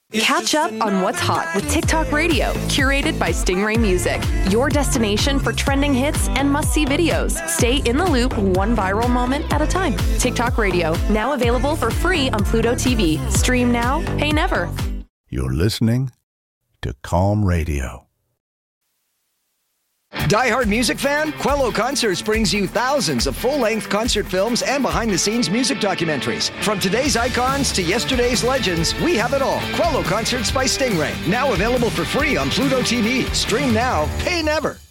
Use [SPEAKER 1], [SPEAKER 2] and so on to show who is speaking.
[SPEAKER 1] Catch up on what's hot with TikTok Radio, curated by Stingray Music. Your destination for trending hits and must-see videos. Stay in the loop one viral moment at a time. TikTok Radio, now available for free on Pluto TV. Stream now, pay never.
[SPEAKER 2] You're listening to Calm Radio.
[SPEAKER 3] Die-hard music fan? Quello Concerts brings you thousands of full-length concert films and behind-the-scenes music documentaries. From today's icons to yesterday's legends, we have it all. Quello Concerts by Stingray. Now available for free on Pluto TV. Stream now, pay never.